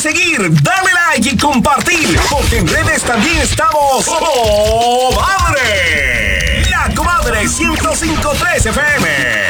seguir, dale like y compartir, porque en redes también estamos ¡Comadre! La Comadre 105.3 FM.